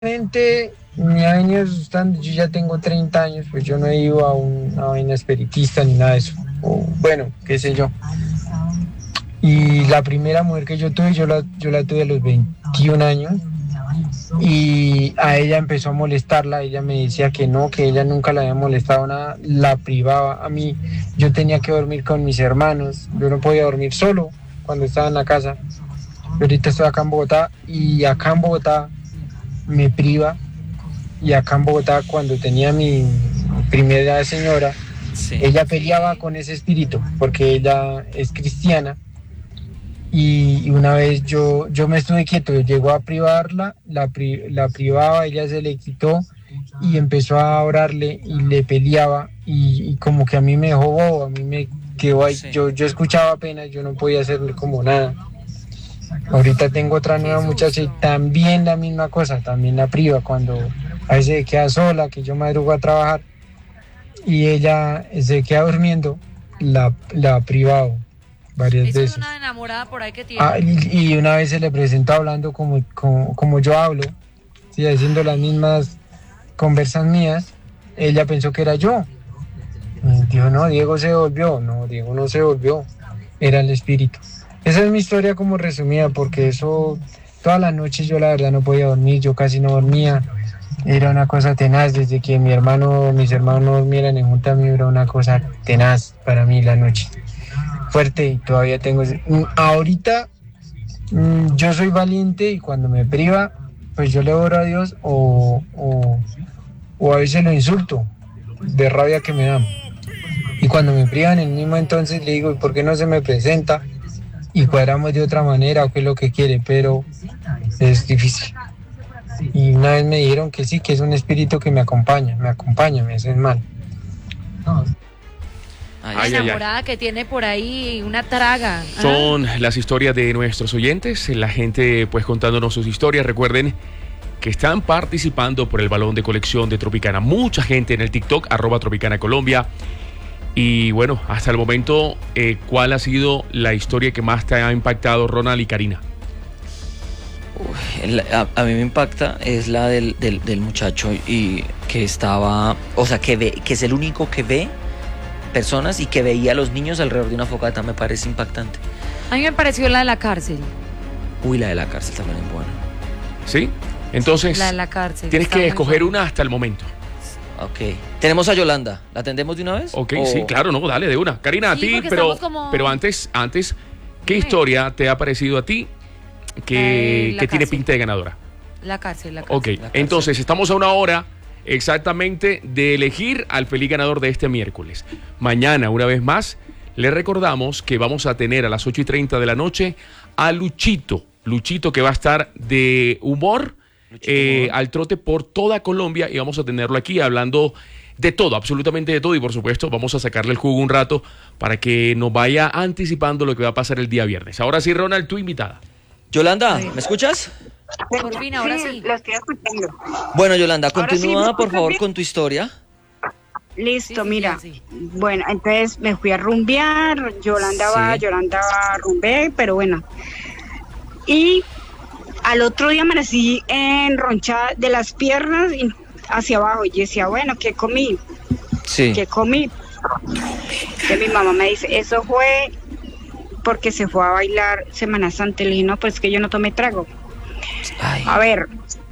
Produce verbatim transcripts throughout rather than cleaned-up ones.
Realmente me ha venido asustando, yo ya tengo treinta años, pues yo no he ido a un- una vaina espiritista ni nada de eso, o bueno, qué sé yo. Y la primera mujer que yo tuve, yo la, yo la tuve a los veintiún años y a ella empezó a molestarla, ella me decía que no, que ella nunca la había molestado nada, la privaba a mí, yo tenía que dormir con mis hermanos, yo no podía dormir solo cuando estaba en la casa. Yo ahorita estoy acá en Bogotá y acá en Bogotá me priva y acá en Bogotá cuando tenía mi primera señora, Sí. ella peleaba con ese espíritu porque ella es cristiana y, y una vez yo, yo me estuve quieto, llegó a privarla, la, pri, la privaba, ella se le quitó y empezó a orarle y le peleaba y, y como que a mí me dejó bobo, a mí me quedó ahí, Sí. yo, yo escuchaba apenas, yo no podía hacerle como nada. Ahorita tengo otra nueva muchacha y también la misma cosa, también la priva cuando a veces se queda sola, que yo madrugo a trabajar y ella se queda durmiendo, la, la ha privado varias Eso es veces. una enamorada por ahí que tiene. Ah, y, y una vez se le presentó hablando como, como, como yo hablo, sí, haciendo las mismas conversas mías, ella pensó que era yo. Y dijo, no, Diego se volvió, no, Diego no se volvió, era el espíritu. Esa es mi historia como resumida, porque eso, todas las noches yo la verdad no podía dormir, yo casi no dormía, era una cosa tenaz, desde que mi hermano, mis hermanos no durmieran en junta, a mí era una cosa tenaz para mí la noche, fuerte, y todavía tengo, ese- Mm, ahorita mm, yo soy valiente y cuando me priva, pues yo le oro a Dios o, o, o a veces lo insulto, de rabia que me dan. Y cuando me privan en el mismo entonces le digo, ¿y por qué no se me presenta? Y cuadramos de otra manera o qué es lo que quiere, pero es difícil. Y una vez me dijeron que sí, que es un espíritu que me acompaña, me acompaña, me hace mal. Ay, La Ay, ay, ay. enamorada que tiene por ahí una traga. ¿ah? Son las historias de nuestros oyentes, la gente pues contándonos sus historias. Recuerden que están participando por el balón de colección de Tropicana. Mucha gente en el TikTok, arroba Tropicana Colombia. Y bueno, hasta el momento, eh, ¿cuál ha sido la historia que más te ha impactado, Ronald y Karina? Uy, la- a, a mí me impacta es la del, del, del muchacho y que estaba, o sea, que ve, que es el único que ve personas y que veía a los niños alrededor de una fogata. Me parece impactante. A mí me pareció la de la cárcel. Uy, la de la cárcel también es buena. ¿Sí? Entonces, La de la cárcel. tienes está que muy escoger buena. una hasta el momento. Ok. Tenemos a Yolanda. ¿La atendemos de una vez? Ok, ¿O- sí, claro, no, dale de una. Karina, a Sí, ti, porque pero, estamos como- pero antes, antes, ¿qué Dime. historia te ha parecido a ti que, Eh, la que tiene cárcel. pinta de ganadora? La cárcel, la cárcel. Ok, La cárcel. entonces estamos a una hora exactamente de elegir al feliz ganador de este miércoles. Mañana, una vez más, le recordamos que vamos a tener a las ocho y treinta de la noche a Luchito. Luchito que va a estar de humor, Luchito eh, humor. al trote por toda Colombia y vamos a tenerlo aquí hablando de todo, absolutamente de todo y por supuesto vamos a sacarle el jugo un rato para que nos vaya anticipando lo que va a pasar el día viernes. Ahora sí, Ronald, tu invitada. Yolanda, ¿me escuchas? Por fin, ahora sí. Lo estoy escuchando. Bueno, Yolanda, Ahora sí, continúa ¿me por escuchas favor bien? con tu historia. Listo, Sí, sí, mira. sí, sí. Bueno, entonces me fui a rumbear. Yolanda va, Sí. Yolanda va a rumbear, pero bueno. Y al otro día amanecí enronchada de las piernas y hacia abajo. Y yo decía, bueno, ¿qué comí? Sí. ¿Qué comí? Que mi mamá me dice, eso fue porque se fue a bailar Semana Santa. Le dije, no, pues es que yo no tomé trago. Ay, A ver,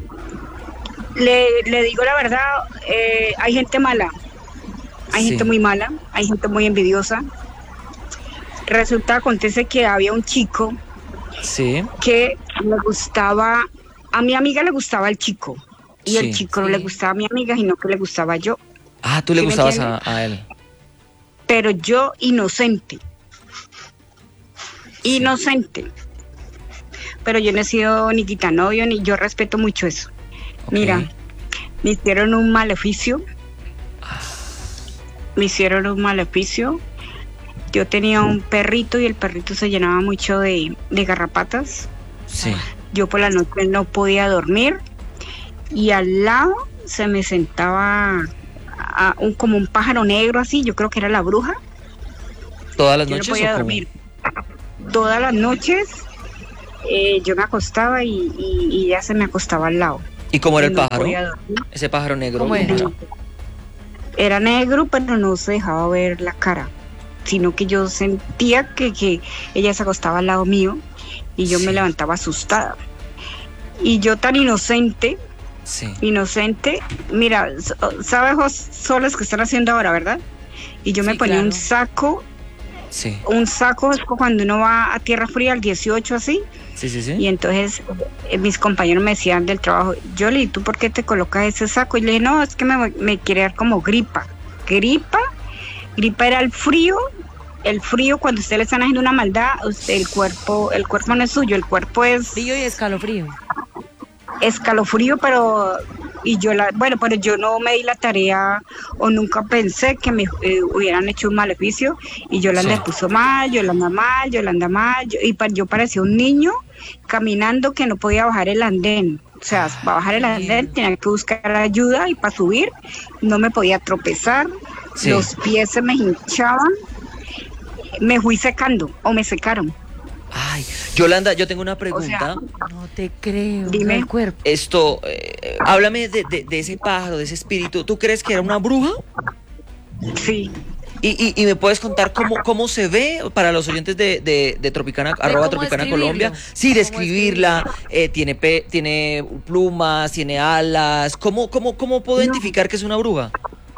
le, le digo la verdad, eh, hay gente mala, hay Sí. gente muy mala, hay gente muy envidiosa. Resulta, acontece que había un chico sí. que le gustaba, a mi amiga le gustaba el chico, y Sí. el chico no Sí. le gustaba a mi amiga, sino que le gustaba yo. Ah, tú le ¿Sí me gustabas a, entiendes? a él. Pero yo inocente, Sí. inocente. Pero yo no he sido ni quitanovio, ni yo respeto mucho eso. Ok. Mira, me hicieron un maleficio. Me hicieron un maleficio. Yo tenía un perrito y el perrito se llenaba mucho de, de garrapatas. Sí. Yo por la noche no podía dormir. Y al lado se me sentaba a- un, como un pájaro negro así. Yo creo que era la bruja. ¿Todas las Yo no noches podía o cómo? dormir. Todas las noches eh, yo me acostaba y, y, y ella se me acostaba al lado. ¿Y cómo era el no pájaro? podía dormir. Ese pájaro negro. ¿Cómo era? Era negro, pero no se dejaba ver la cara, sino que yo sentía que, que ella se acostaba al lado mío y yo Sí. me levantaba asustada. Y yo tan inocente, Sí. inocente, mira, s- ¿sabes los soles que están haciendo ahora, verdad? Y yo me Sí, ponía claro. un saco, Sí. un saco es cuando uno va a tierra fría, al dieciocho así, Sí, sí, y sí. entonces eh, mis compañeros me decían del trabajo, Yoli, ¿tú por qué te colocas ese saco? Y le dije, no, es que me, me quiere dar como gripa. Gripa, gripa era el frío, el frío cuando usted le están haciendo una maldad, usted el cuerpo, el cuerpo no es suyo, el cuerpo es Frío y escalofrío. escalofrío, pero y yo la, bueno, pero yo no me di la tarea o nunca pensé que me eh, hubieran hecho un maleficio y Yolanda Sí. le puso mal, Yolanda mal, Yolanda mal, yo- y pa- yo parecía un niño caminando que no podía bajar el andén. O sea, para bajar el andén tenía que buscar ayuda y para subir no me podía tropezar, Sí. los pies se me hinchaban, me fui secando o me secaron. Ay, Yolanda, yo tengo una pregunta. No te creo. Dime. El cuerpo. Esto, eh, háblame de, de- de ese pájaro, de ese espíritu. ¿Tú crees que era una bruja? Sí. Y, y- y me puedes contar cómo, cómo se ve para los oyentes de, de, de Tropicana, arroba cómo Tropicana describirlo. Colombia. Sí, ¿Cómo describirla. eh, tiene, pe- tiene plumas, tiene alas. ¿Cómo, cómo, cómo puedo No. identificar que es una bruja?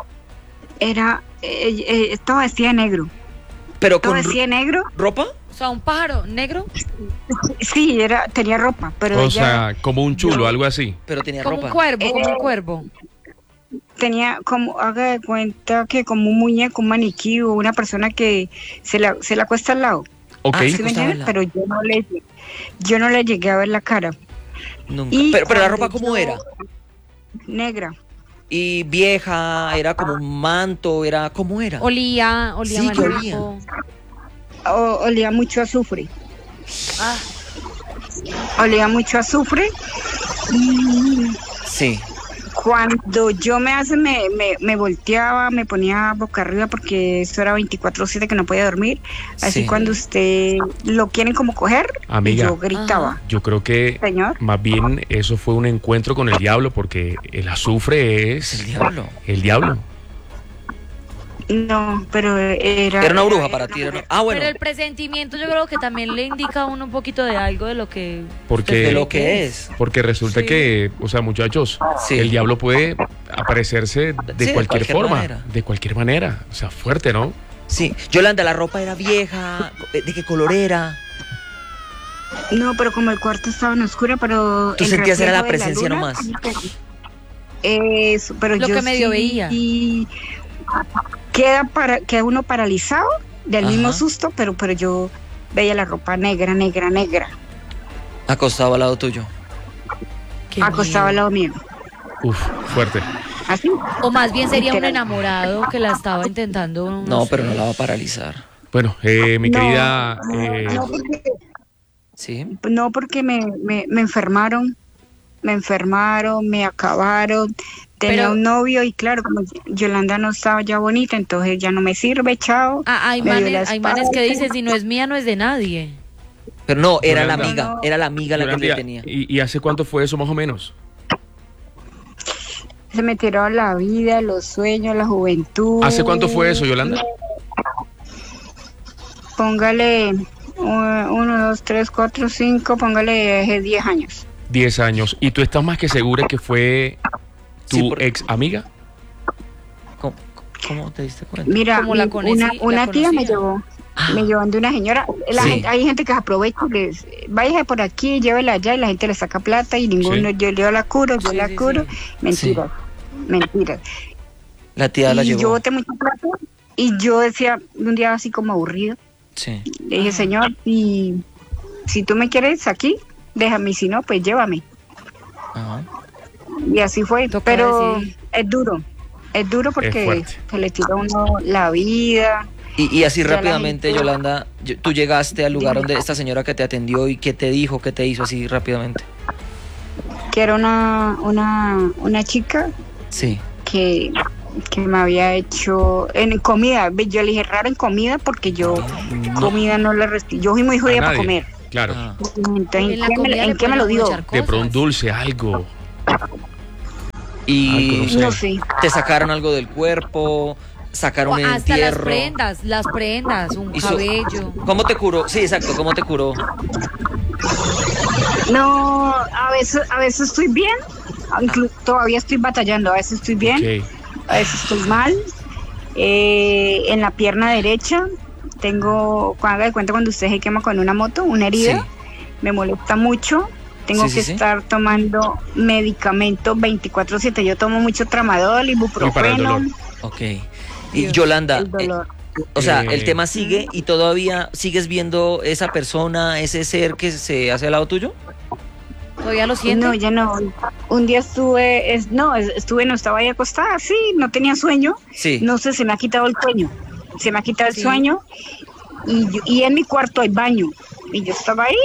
Era, eh, eh, estaba vestida de negro. Pero Estaba con vestida de negro. ropa. O sea, un pájaro negro Sí, era, tenía ropa, pero O ella sea, como un chulo, algo así. Pero tenía como ropa. un cuervo, como Eh, un cuervo. tenía como, haga de cuenta que como un muñeco, un maniquí o una persona que se la, se la acuesta al lado. Ok. Ah, ¿Sí se me acostaba entiendes? al lado. Pero yo no le, yo no le llegué a ver la cara. Nunca. Y Pero, pero la cuando ropa, ¿cómo yo- era? Negra. Y vieja, era como un manto, era, ¿cómo era? Olía, olía Sí, que maluco. O- olía mucho a azufre. Ah, Olía mucho a azufre. Y Sí. cuando yo me hace, me, me, me volteaba, me ponía boca arriba porque esto era veinticuatro siete que no podía dormir. Así Sí. cuando usted lo quieren como coger, Amiga. yo gritaba. Yo creo que Señor. más bien eso fue un encuentro con el diablo porque el azufre Es el es diablo. el diablo. No, pero era... Era una bruja para ti. Era mujer. una- Ah, bueno. Pero el presentimiento yo creo que también le indica a uno un poquito de algo de lo que... Porque, De lo que es. porque resulta Sí. que, o sea, muchachos, Sí. el diablo puede aparecerse de Sí, de cualquier, cualquier forma, manera. de cualquier manera. O sea, fuerte, ¿no? Sí. Yolanda, la ropa era vieja. ¿De qué color era? No, pero como el cuarto estaba en oscura, pero... Tú el sentías era la reflejo de presencia luna- nomás. Eso, pero Lo yo que medio sí- veía. y queda para queda uno paralizado del mismo Ajá. susto, pero pero yo veía la ropa negra, negra, negra, Acostado al lado tuyo. Qué acostado al miedo. lado mío, Uf, fuerte. así. O más bien sería un Literal. enamorado que la estaba intentando... No, No, sé. pero no la va a paralizar. Bueno, eh, mi No, querida... no, eh, no, porque, ¿Sí? no, porque me, me, me enfermaron, me enfermaron, me acabaron. Tenía Pero- un novio y claro, como Yolanda no estaba ya bonita, entonces ya no me sirve, chao. Ah, hay Me dio manes, la hay manes que espalda. dicen, si no es mía, no es de nadie. Pero no, era la Yolanda. amiga. No. Era la amiga la que Yolanda, le tenía. ¿y, ¿Y hace cuánto fue eso más o menos? Se me tiró la vida, los sueños, la juventud. ¿Hace cuánto fue eso, Yolanda? Póngale uh, uno, dos, tres, cuatro, cinco, póngale eh, diez años. Diez años. ¿Y tú estás más que segura que fue tu Sí, por- ex amiga? ¿Cómo, cómo te diste cuenta? Mira, Como la mi- conocí- una, la una tía me conocía. llevó, me llevó de una señora. La Sí. gente- hay gente que se aprovecha, les, váyase por aquí, llévela allá y la gente le saca plata y ninguno, Sí. yo, yo la curo, yo Sí, la sí, curo. sí. Mentiras, mentiras. La tía la y yo llevó. boté mucha plata y yo decía, un día así como aburrido, Sí. le dije, Ajá. señor, y si tú me quieres aquí, déjame, y si no, pues llévame. Ajá. Y así fue, Toca pero decidir. es duro, es duro Es porque fuerte. se le tira a uno la vida. Y, y así Ya la rápidamente, gente- Yolanda, yo- tú llegaste al lugar Dime. donde esta señora que te atendió y qué te dijo, qué te hizo así rápidamente. Que era una, una, una chica Sí. que, que me había hecho en comida. Ve, yo le dije raro en comida porque yo comida no le resti- Yo soy muy jodida A para nadie. comer. Claro. Ah. Entonces, ¿en En la qué me, comida en le qué me pueden lo dio? echar De pronto un cosas. dulce, algo. Y Algo, no sé. No sé. te sacaron algo del cuerpo, sacaron O el hasta las entierro. prendas, las prendas, un Hizo- cabello. ¿Cómo te curó? Sí, exacto, ¿cómo te curó? No, a veces, a veces estoy bien, inclu- todavía estoy batallando, a veces estoy bien, Ok. a veces estoy mal. Eh, en la pierna derecha tengo, haga de cuenta cuando usted se quema con una moto, una herida, Sí. me molesta mucho. Tengo Sí, sí, que sí. estar tomando medicamento veinticuatro siete. Yo tomo mucho tramadol, Y para el ibuprofeno. dolor. Ok. Y Dios, Yolanda, el dolor. eh, o sea, Eh. el tema sigue y todavía sigues viendo esa persona, ese ser que se hace al lado tuyo. ¿Todavía lo siente? No, ya no. Un día estuve, es, no, es- estuve, no estaba ahí acostada, sí, no tenía sueño. Sí. No sé, se me ha quitado el sueño. Se me ha quitado el Sí. sueño. Y, yo- y en mi cuarto hay baño. Y yo estaba ahí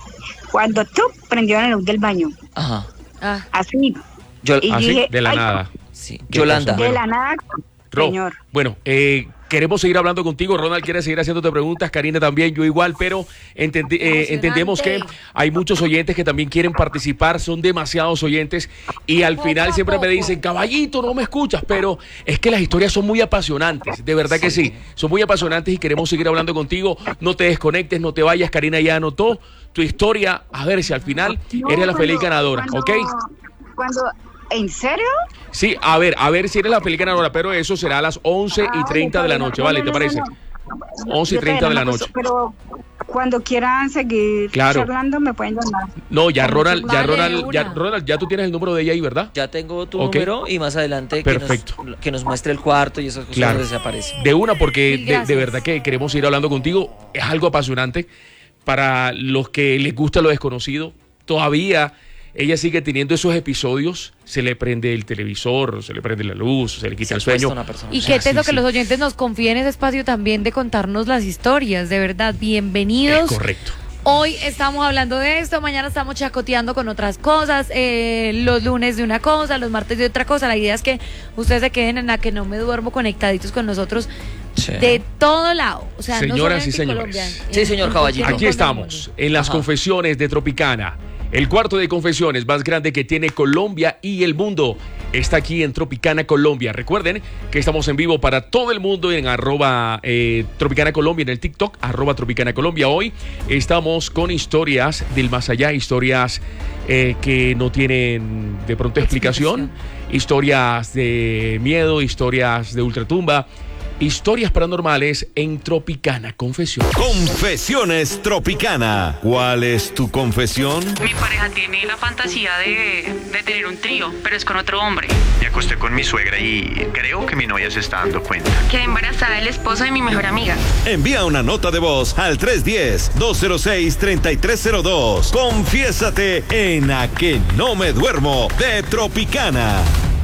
cuando tú prendió la luz del baño. Ajá. Ah, Así. Yo, Y Así, dije, de la ay, nada. sí. Qué Yolanda. cosa. De Bueno. la nada, Ro, señor. bueno, eh, queremos seguir hablando contigo. Ronald quiere seguir haciéndote preguntas, Karina también, yo igual, pero entendi- eh, Emocionante. entendemos que hay muchos oyentes que también quieren participar, son demasiados oyentes y al Poco final a siempre me poco. dicen, caballito, no me escuchas, pero es que las historias son muy apasionantes, de verdad que sí, son muy apasionantes y queremos seguir hablando contigo. No te desconectes, no te vayas, Karina ya anotó tu historia, a ver si al final No, eres la feliz cuando- ganadora, cuando- ¿ok? Cuando, ¿en serio? Sí, a ver, a ver si eres la feliz ganadora, pero eso será a las once y treinta de la noche, ¿vale? ¿Te parece? once y Yo todavía treinta de no la me noche. acuesto, Pero cuando quieran seguir Claro. charlando, me pueden llamar. No, ya Con Ronald, mucho ya vale, Ronald, ya una. Ronald, ya tú tienes el número de ella ahí, ¿verdad? Ya tengo tu Ok. número y más adelante que nos, Perfecto. que nos muestre el cuarto y esas cosas Claro. donde se aparece. De una, porque Mil de, de gracias. verdad que queremos seguir hablando contigo. Es algo apasionante para los que les gusta lo desconocido. Todavía ella sigue teniendo esos episodios. Se le prende el televisor, se le prende la luz, se le quita Se el acuesta sueño. una persona. y sea, qué teso sí, que sí. los oyentes nos confíen ese espacio también de contarnos las historias, de verdad, bienvenidos. Es correcto. Hoy estamos hablando de esto, mañana estamos chacoteando con otras cosas, eh, los lunes de una cosa, los martes de otra cosa. La idea es que ustedes se queden en la que no me duermo conectaditos con nosotros Sí. de todo lado. O sea, no Señoras solo en y señores. Colombia, en- Sí, señor en Caballito. cualquier Aquí rincón del estamos, mundo. en las Ajá. confesiones de Tropicana. El cuarto de confesiones más grande que tiene Colombia y el mundo está aquí en Tropicana Colombia. Recuerden que estamos en vivo para todo el mundo en arroba eh, Tropicana Colombia, en el TikTok, arroba Tropicana Colombia. Hoy estamos con historias del más allá, historias eh, que no tienen de pronto explicación, historias de miedo, historias de ultratumba, historias paranormales en Tropicana Confesión. Confesiones Tropicana. ¿Cuál es tu confesión? Mi pareja tiene la fantasía de, de tener un trío, pero es con otro hombre. Me acosté con mi suegra y creo que mi novia se está dando cuenta. Quedé embarazada del esposo de mi mejor amiga. Envía una nota de voz al tres uno cero, dos cero seis, tres tres cero dos. Confiésate en A Que No Me Duermo de Tropicana.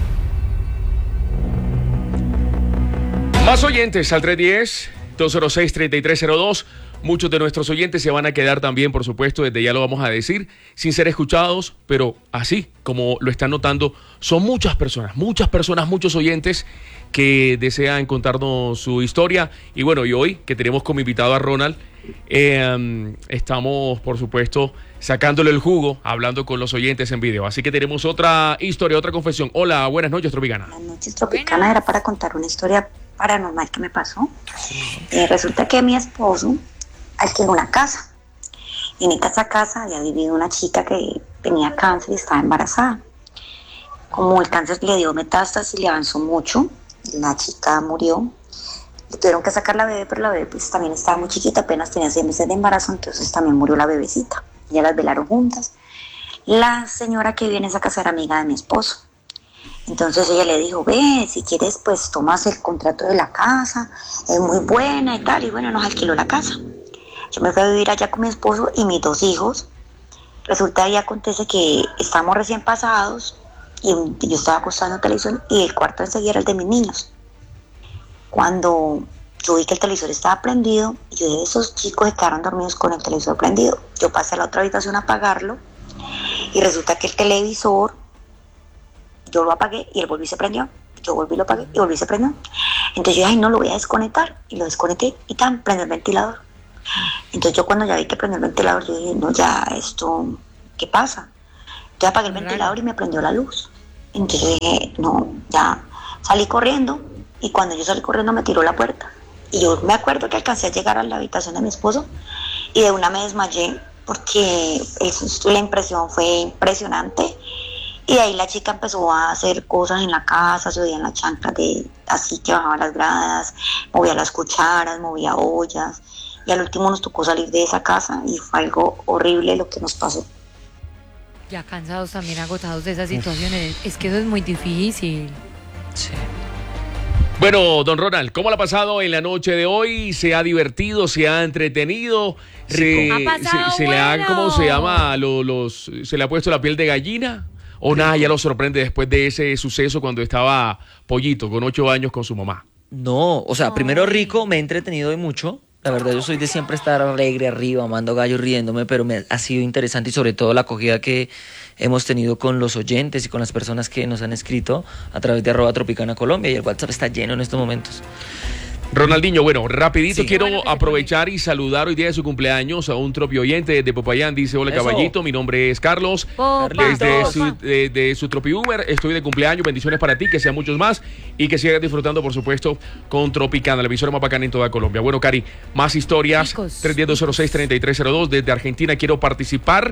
Más oyentes al tres uno cero, dos cero seis, tres tres cero dos. Muchos de nuestros oyentes se van a quedar también, por supuesto, desde ya lo vamos a decir, sin ser escuchados, pero así como lo están notando, son muchas personas, muchas personas, muchos oyentes que desean contarnos su historia. Y bueno, y hoy que tenemos como invitado a Ronald, eh, estamos, por supuesto, sacándole el jugo, hablando con los oyentes en video. Así que tenemos otra historia, otra confesión. Hola, buenas noches, Tropicana. Buenas noches, Tropicana. Era para contar una historia paranormal que me pasó. Eh, resulta que mi esposo alquiló una casa. Y en esa casa había vivido una chica que tenía cáncer y estaba embarazada. Como el cáncer le dio metástasis y le avanzó mucho, la chica murió. Le tuvieron que sacar la bebé, pero la bebé pues también estaba muy chiquita, apenas tenía seis meses de embarazo, entonces también murió la bebecita. Ya las velaron juntas. La señora que vive en esa casa era amiga de mi esposo. Entonces ella le dijo, ve, si quieres pues tomas el contrato de la casa, es muy buena y tal, y bueno, nos alquiló la casa. Yo me fui a vivir allá con mi esposo y mis dos hijos. Resulta y acontece que estamos recién pasados y yo estaba acostada en la televisión y el cuarto enseguida era el de mis niños. Cuando yo vi que el televisor estaba prendido, yo de esos chicos se quedaron dormidos con el televisor prendido. Yo pasé a la otra habitación a apagarlo y resulta que el televisor, yo lo apagué y él volvió y se prendió. Yo volví y lo apagué y volví y se prendió. Entonces yo dije, ay, no, lo voy a desconectar. Y lo desconecté y tan, prendió el ventilador. Entonces yo cuando ya vi que prendió el ventilador, yo dije, no, ya esto, ¿qué pasa? Entonces apagué el ventilador y me prendió la luz. Entonces yo dije, no, ya salí corriendo y cuando yo salí corriendo me tiró la puerta. Y yo me acuerdo que alcancé a llegar a la habitación de mi esposo y de una me desmayé porque eso, la impresión fue impresionante. Y de ahí la chica empezó a hacer cosas en la casa, se oían las chanclas de así que bajaba las gradas, movía las cucharas, movía ollas. Y al último nos tocó salir de esa casa y fue algo horrible lo que nos pasó. Ya cansados también, agotados de esas situaciones. Es que eso es muy difícil. Sí. Bueno, don Ronald, ¿cómo le ha pasado en la noche de hoy? ¿Se ha divertido? ¿Se ha entretenido? ¿Se, Ha pasado se, se le ha, bueno. ¿cómo se llama? Lo- los, ¿Se le ha puesto la piel de gallina? ¿O nada, ya lo sorprende después de ese suceso cuando estaba pollito, con ocho años con su mamá? No, o sea, primero rico, me he entretenido hoy mucho. La verdad, yo soy de siempre estar alegre arriba, amando gallo, riéndome, pero me ha sido interesante y sobre todo la acogida que hemos tenido con los oyentes y con las personas que nos han escrito a través de arroba Tropicana Colombia, y el WhatsApp está lleno en estos momentos. Ronaldinho, bueno, rapidito Sí. quiero Bueno, que se aprovechar y saludar hoy día de su cumpleaños a un tropio oyente de Popayán. Dice, hola Eso. caballito, mi nombre es Carlos. Popa, Desde popa. su, de, de su Tropi Uber, estoy de cumpleaños, bendiciones para ti, que sean muchos más y que sigas disfrutando, por supuesto, con Tropicana, la emisora más bacana en toda Colombia. Bueno, Cari, más historias, Chicos. tres diez dos cero seis treinta y tres cero dos, desde Argentina quiero participar.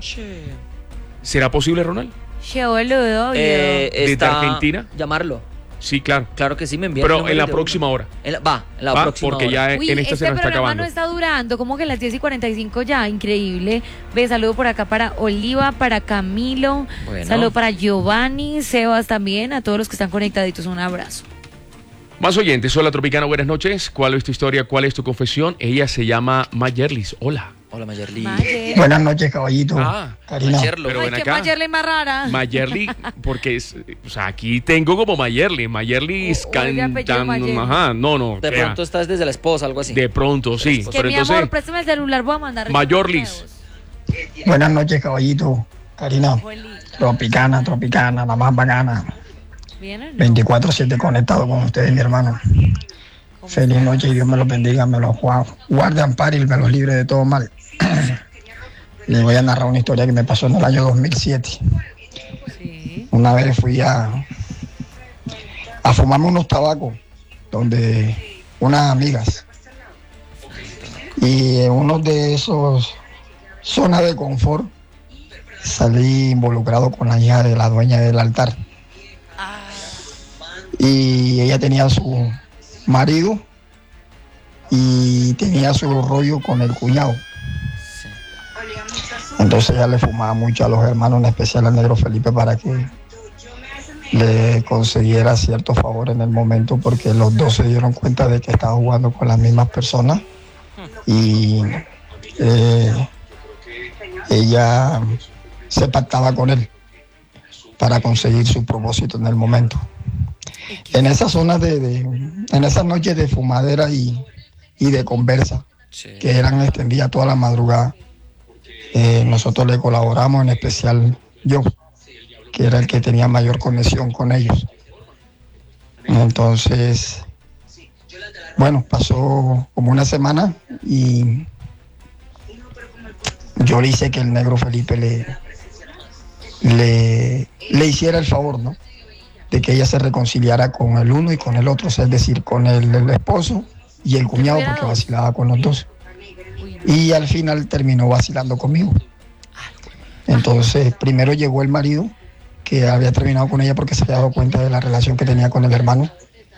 ¿Será posible, Ronald? Che, boludo, Eh, ¿Desde está- Argentina? Llamarlo. Sí, claro. Claro que sí, me envían. Pero el número en la de próxima uno. hora. En la- va, en la Va, próxima porque hora. ya Uy, en esta este se nos está programa acabando. no está durando, como que las diez y cuarenta y cinco ya, increíble. Ve, saludo por acá para Oliva, para Camilo, Bueno. saludo para Giovanni, Sebas también, a todos los que están conectaditos, un abrazo. Más oyentes, hola Tropicana, buenas noches. ¿Cuál es tu historia? ¿Cuál es tu confesión? Ella se llama Mayerlis. Hola. Hola, Mayerly. Mayer. Buenas noches, caballito. Ah, Karina. Mayerlo. pero Ay, ven qué acá. Mayerly más rara. Mayerly, porque es, o sea, aquí tengo como Mayerly. Mayerly es O- o el apellido can- Mayerly. ajá, no, no. De crea. pronto estás desde la esposa, algo así. De pronto, sí. que Pero mi entonces, amor, préstame el celular, voy a mandar. Mayorlis. Buenas noches, caballito. Karina. Oli, Tropicana, tropicana, la más bacana. ¿vienen? No. veinticuatro siete conectado con ustedes, mi hermano. Feliz noche y Dios me los bendiga, me los guarde, ampare y me los libre de todo mal. Les voy a narrar una historia que me pasó en el año dos mil siete. Sí. Una vez fui a, a fumarme unos tabacos donde unas amigas. Y en uno de esos zonas de confort salí involucrado con la hija de la dueña del altar. Y ella tenía a su marido y tenía su rollo con el cuñado. Entonces ella le fumaba mucho a los hermanos, en especial al negro Felipe, para que le concediera cierto favor en el momento, porque los dos se dieron cuenta de que estaba jugando con las mismas personas y eh, ella se pactaba con él para conseguir su propósito en el momento. En esas zonas de, de en esas noches de fumadera y, y de conversa, Sí. que eran extendidas toda la madrugada, eh, nosotros le colaboramos, en especial yo, que era el que tenía mayor conexión con ellos. Entonces, bueno, pasó como una semana y yo le hice que el negro Felipe le, le, le hiciera el favor, ¿no?, de que ella se reconciliara con el uno y con el otro, es decir, con el, el esposo y el cuñado, porque vacilaba con los dos. Y al final terminó vacilando conmigo. Entonces, primero llegó el marido, que había terminado con ella porque se había dado cuenta de la relación que tenía con el hermano.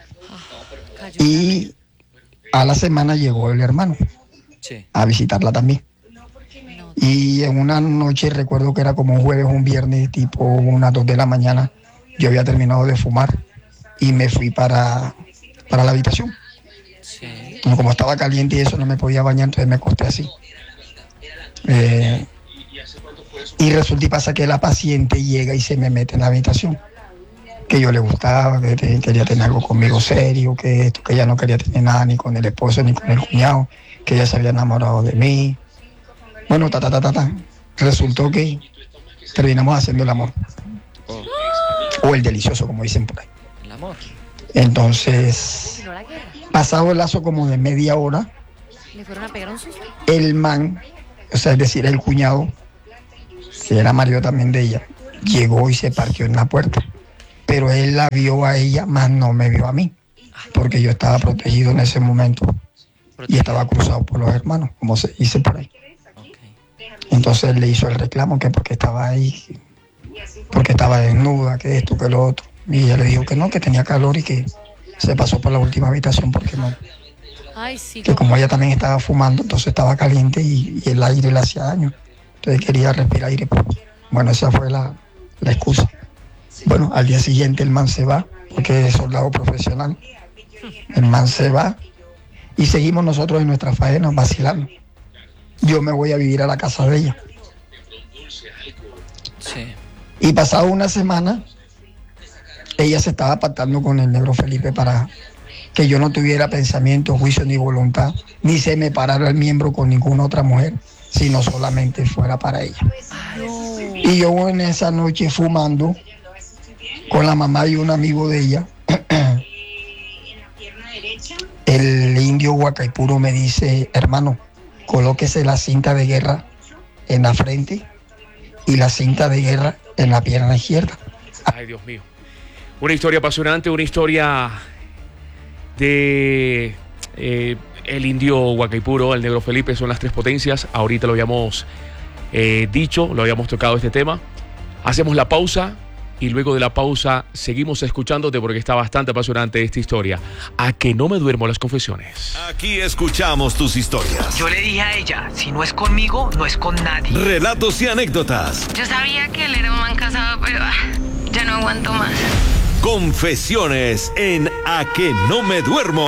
Y a la semana llegó el hermano Sí. a visitarla también. Y en una noche, recuerdo que era como un jueves o un viernes, tipo unas dos de la mañana, yo había terminado de fumar y me fui para, para la habitación. Sí. Como, como estaba caliente y eso, no me podía bañar, entonces me acosté así. Eh, y resulta y pasa que la paciente llega y se me mete en la habitación. Que yo le gustaba, que te- quería tener algo conmigo serio, que esto, que ella no quería tener nada ni con el esposo ni con el cuñado, que ella se había enamorado de mí. Bueno, ta, ta, ta, ta, ta. Resultó que terminamos haciendo el amor. Oh, O el delicioso, como dicen por ahí. el amor. Entonces, No la guerra. pasado el lazo como de media hora, Le fueron a pegar un susto. el man, o sea, es decir, el cuñado, que era marido también de ella, llegó y se partió en la puerta. Pero él la vio a ella, más no me vio a mí, porque yo estaba protegido en ese momento y estaba cruzado por los hermanos, como se dice por ahí. Entonces él le hizo el reclamo que porque estaba ahí, porque estaba desnuda, que esto, que lo otro. Y ella le dijo que no, que tenía calor y que se pasó por la última habitación porque no. Ay, sí, Que como ella también estaba fumando, entonces estaba caliente y, y el aire le hacía daño. Entonces quería respirar aire. Bueno, esa fue la, la excusa. Bueno, al día siguiente el man se va, porque es soldado profesional. El man se va y seguimos nosotros en nuestra faena vacilando. Yo me voy a vivir a la casa de ella. Sí. Y pasado una semana, ella se estaba pactando con el negro Felipe para que yo no tuviera pensamiento, juicio ni voluntad, ni se me parara el miembro con ninguna otra mujer, sino solamente fuera para ella. Y yo en esa noche fumando con la mamá y un amigo de ella, el indio Huacaipuro me dice, hermano, colóquese la cinta de guerra en la frente y la cinta de guerra en la pierna izquierda. Ay, Dios mío. Una historia apasionante, una historia de eh, el indio Huacaipuro, el negro Felipe, son las tres potencias. Ahorita lo habíamos eh, dicho, lo habíamos tocado este tema. Hacemos la pausa y luego de la pausa seguimos escuchándote porque está bastante apasionante esta historia. A que no me duermo las confesiones. Aquí escuchamos tus historias. Yo le dije a ella, si no es conmigo, no es con nadie. Relatos y anécdotas. Yo sabía que él era un man casado, pero ah, ya no aguanto más. Confesiones en A que no me duermo.